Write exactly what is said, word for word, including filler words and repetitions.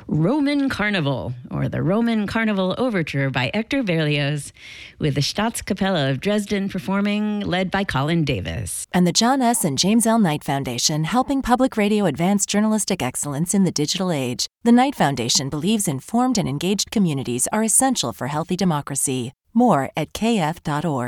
Roman Carnival, or the Roman Carnival Overture by Hector Berlioz, with the Staatskapelle of Dresden performing, led by Colin Davis. And the John S. and James L. Knight Foundation, helping public radio advance journalistic excellence in the digital age. The Knight Foundation believes informed and engaged communities are essential for healthy democracy. More at k f dot org.